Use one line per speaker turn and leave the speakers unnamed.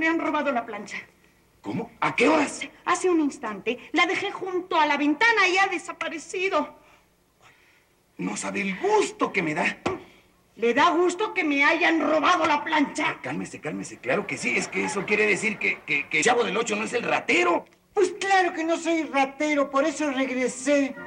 me han robado la plancha.
¿Cómo? ¿A qué horas?
Hace un instante. La dejé junto a la ventana y ha desaparecido.
No sabe el gusto que me da.
¿Le da gusto que me hayan robado la plancha?
Cálmese, cálmese. Claro que sí. Es que eso quiere decir que Chavo del Ocho no es el ratero.
Pues claro que no soy ratero, por eso regresé.